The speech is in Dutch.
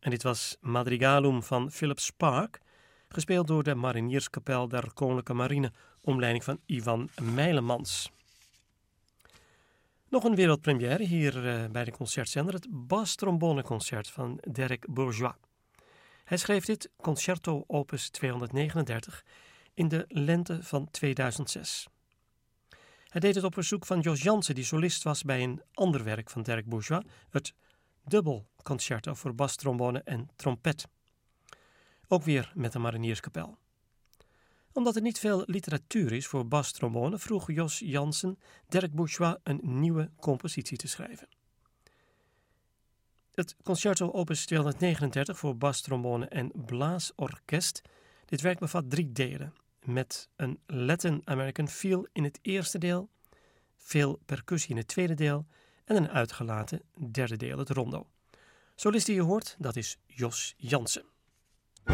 En dit was Madrigalum van Philip Spark, gespeeld door de Marinierskapel der Koninklijke Marine, onder leiding van Ivan Mijlemans. Nog een wereldpremière hier bij de concertzender, het bastrombone-concert van Derek Bourgeois. Hij schreef dit Concerto opus 239 in de lente van 2006. Hij deed het op verzoek van Jos Jansen, die solist was bij een ander werk van Derek Bourgeois, het dubbelconcerto voor bastrombone en trompet. Ook weer met de Marinierskapel. Omdat er niet veel literatuur is voor bastrombone, vroeg Jos Jansen Derek Bourgeois een nieuwe compositie te schrijven. Het Concerto opus 239 voor bastrombone en blaasorkest. Dit werk bevat 3 delen, met een Latin American feel in het eerste deel, veel percussie in het tweede deel en een uitgelaten derde deel, het rondo. Solist die je hoort, dat is Jos Jansen.